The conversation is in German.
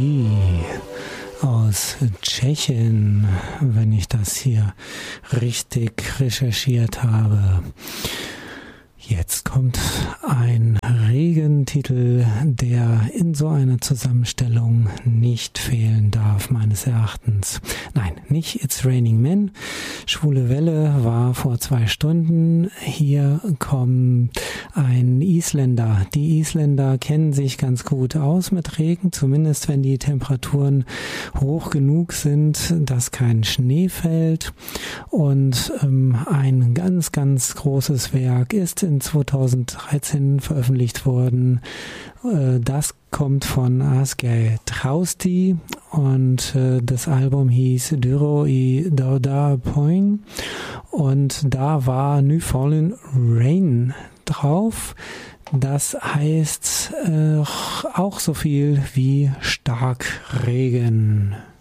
G aus Tschechien, wenn ich das hier richtig recherchiert habe. Jetzt kommt ein Regentitel, der in so einer Zusammenstellung nicht fehlen darf, meines Erachtens. Nein, nicht It's Raining Men. Schwule Welle war vor 2 Stunden. Hier kommt ein Isländer. Die Isländer kennen sich ganz gut aus mit Regen, zumindest wenn die Temperaturen hoch genug sind, dass kein Schnee fällt. Und ein ganz, ganz großes Werk ist in 2013 veröffentlicht worden. Das kommt von Asgeir Trausti und das Album hieß Dyro i Dauda Poin und da war New Fallen Rain drauf. Das heißt auch so viel wie Starkregen.